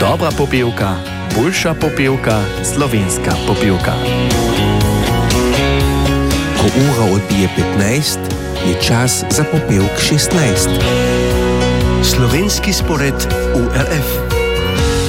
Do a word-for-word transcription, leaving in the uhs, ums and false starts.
Dobra popivka, boljša popivka, slovenska popivka. Ko ura odbije petnajst, je čas za popevk šestnajst. Slovenski spored U R F.